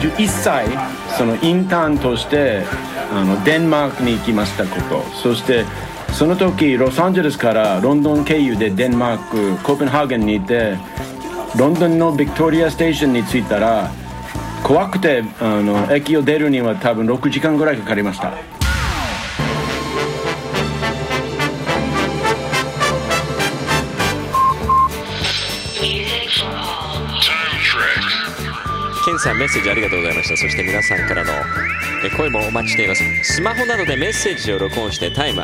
21歳そのインターンとしてデンマークに行きましたこと、そしてその時ロサンゼルスからロンドン経由でデンマークコーペンハーゲンにいて、ロンドンのビクトリアステーションに着いたら怖くて駅を出るには多分6時間ぐらいかかりました。 ケンさん、メッセージありがとうございました。そして皆さんからの声もお待ちしています。スマホなどでメッセージを録音してタイム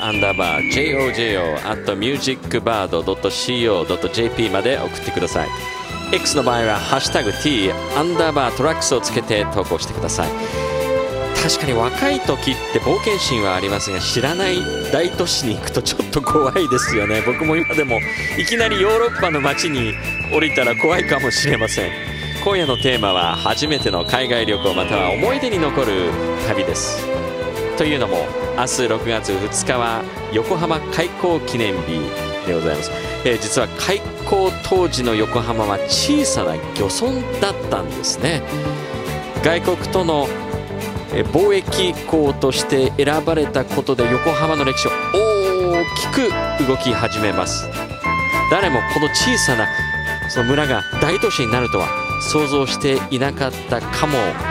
_JOJO@musicbird.co.jp まで送ってください。 X の場合はハッシュタグ T_トラックスをつけて投稿してください。確かに若い時って冒険心はありますが、知らない大都市に行くとちょっと怖いですよね。僕も今でもいきなりヨーロッパの街に降りたら怖いかもしれません。今夜のテーマは初めての海外旅行または思い出に残る旅です。というのも明日6月2日は横浜開港記念日でございます。実は開港当時の横浜は小さな漁村だったんですね。外国との貿易港として選ばれたことで横浜の歴史を大きく動き始めます。誰もこの小さなその村が大都市になるとは想像していなかったかも